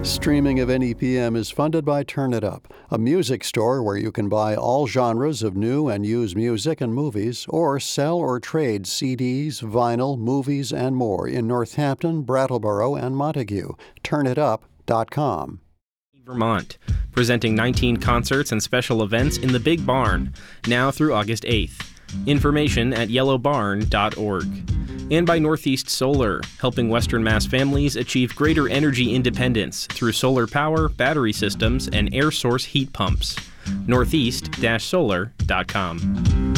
Streaming of NEPM is funded by Turn It Up, a music store where you can buy all genres of new and used music and movies, or sell or trade CDs, vinyl, movies, and more in Northampton, Brattleboro, and Montague. TurnItUp.com. Vermont, presenting 19 concerts and special events in the Big Barn, now through August 8th. Information at yellowbarn.org. And by Northeast Solar, helping Western Mass families achieve greater energy independence through solar power, battery systems, and air source heat pumps. northeast-solar.com.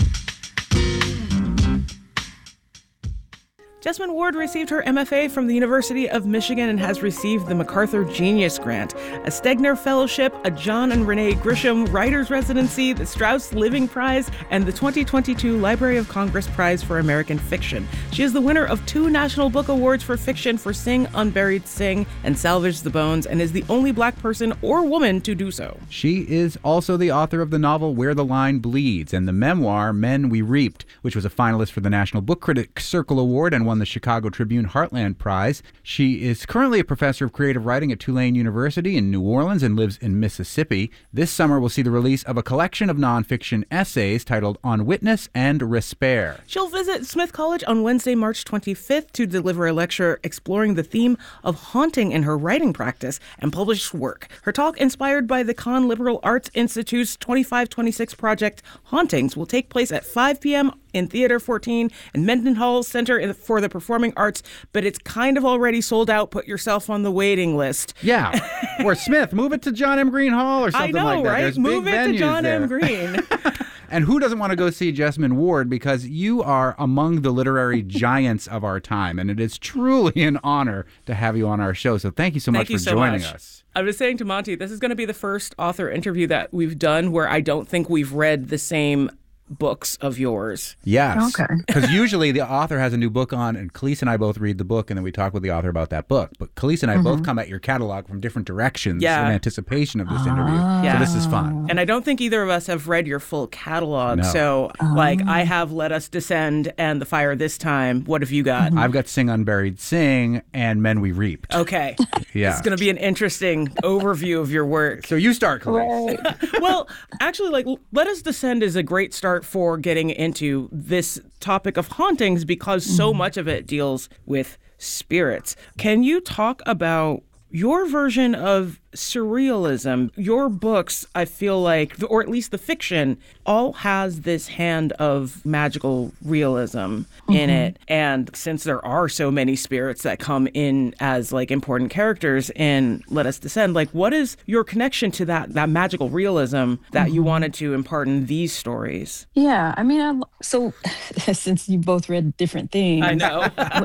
Jesmyn Ward received her MFA from the University of Michigan and has received the MacArthur Genius Grant, a Stegner Fellowship, a John and Renee Grisham Writers Residency, the Strauss Living Prize, and the 2022 Library of Congress Prize for American Fiction. She is the winner of 2 National Book Awards for fiction for Sing Unburied Sing and Salvage the Bones, and is the only Black person or woman to do so. She is also the author of the novel Where the Line Bleeds and the memoir Men We Reaped, which was a finalist for the National Book Critics Circle Award and won the Chicago Tribune Heartland Prize. She is currently a professor of creative writing at Tulane University in New Orleans and lives in Mississippi. This summer will see the release of a collection of nonfiction essays titled On Witness and Respair. She'll visit Smith College on Wednesday, March 25th to deliver a lecture exploring the theme of haunting in her writing practice and published work. Her talk, inspired by the Conn Liberal Arts Institute's 2526 project, Hauntings, will take place at 5 p.m. in Theater 14 and Mendenhall Center for the Performing Arts, but it's kind of already sold out. Put yourself on the waiting list. Yeah. Or Smith, move it to John M. Green Hall or something like that. Right? There's Move big it to venues John there. M. Green. And who doesn't want to go see Jesmyn Ward, because you are among the literary giants of our time, and it is truly an honor to have you on our show. So thank you so much for joining us. I was saying to Monty, this is going to be the first author interview that we've done where I don't think we've read the same books of yours. Yes. Okay. Because usually the author has a new book on, and Khalees and I both read the book, and then we talk with the author about that book. But Khalees and I both come at your catalog from different directions in anticipation of this interview. So this is fun. And I don't think either of us have read your full catalog. No. So, I have Let Us Descend and The Fire This Time. What have you got? I've got Sing Unburied Sing and Men We Reaped. Okay. Yeah. It's going to be an interesting overview of your work. So you start, Khalees. Right. Well, actually, Let Us Descend is a great start for getting into this topic of hauntings because so much of it deals with spirits. Can you talk about your version of surrealism? Your books, I feel like, or at least the fiction, all has this hand of magical realism in it. And since there are so many spirits that come in as important characters in Let Us Descend, what is your connection to that magical realism that you wanted to impart in these stories? Yeah, I mean, so since you both read different things. I know.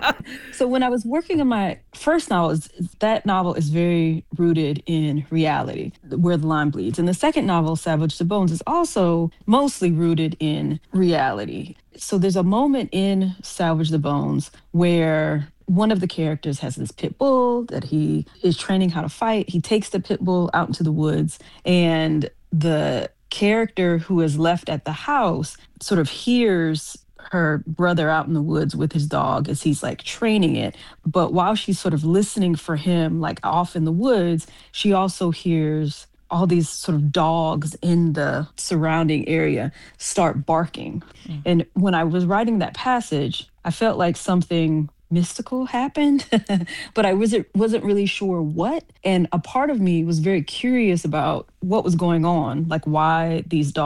So when I was working on my first novel, that novel is very rooted in reality, Where the Line Bleeds. And the second novel, Salvage the Bones, is also mostly rooted in reality. So there's a moment in Salvage the Bones where one of the characters has this pit bull that he is training how to fight. He takes the pit bull out into the woods, and the character who is left at the house sort of hears her brother out in the woods with his dog as he's training it. But while she's sort of listening for him, off in the woods, she also hears all these sort of dogs in the surrounding area start barking. And when I was writing that passage, I felt like something mystical happened, but I wasn't really sure what. And a part of me was very curious about what was going on, why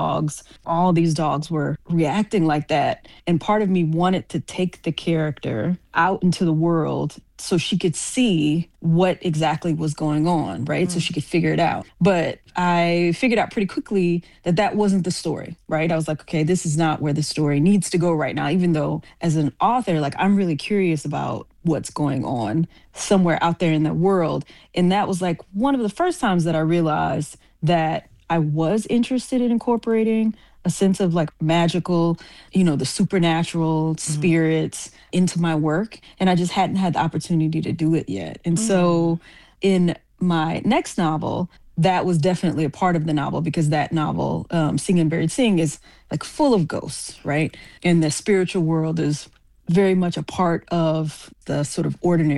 all these dogs were reacting like that. And part of me wanted to take the character out into the world so she could see what exactly was going on, right? So she could figure it out. But I figured out pretty quickly that that wasn't the story, right? I was like, okay, this is not where the story needs to go right now, even though as an author, I'm really curious about what's going on somewhere out there in the world. And that was one of the first times that I realized that I was interested in incorporating a sense of magical, the supernatural spirits into my work. And I just hadn't had the opportunity to do it yet. And so in my next novel, that was definitely a part of the novel, because that novel, Sing Unburied Sing, is full of ghosts, right? And the spiritual world is very much a part of the sort of ordinary